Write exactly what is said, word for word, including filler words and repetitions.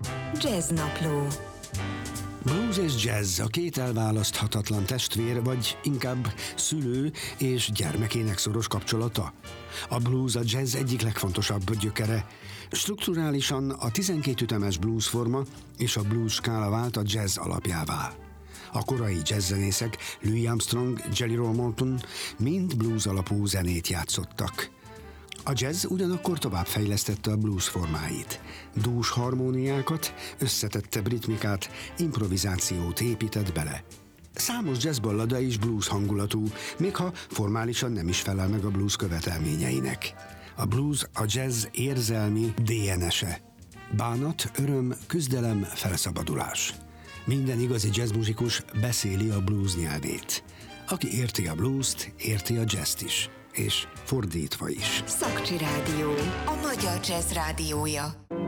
Jazznapló. Blues és jazz a két elválaszthatatlan testvér, vagy inkább szülő és gyermekének szoros kapcsolata. A blues a jazz egyik legfontosabb gyökere. Strukturálisan a tizenkét ütemes blues forma és a blues skála vált a jazz alapjává. A korai jazzzenészek, Louis Armstrong, Jelly Roll Morton mind blues alapú zenét játszottak. A jazz ugyanakkor továbbfejlesztette a blues formáit. Dús harmóniákat, összetettebb ritmikát, improvizációt épített bele. Számos jazzballada is blues hangulatú, még ha formálisan nem is felel meg a blues követelményeinek. A blues a jazz érzelmi dé en es-e. Bánat, öröm, küzdelem, felszabadulás. Minden igazi jazzmuzikus beszéli a blues nyelvét. Aki érti a bluest, érti a jazzt is. És fordítva is. Szakcsi Rádió, a magyar jazz rádiója.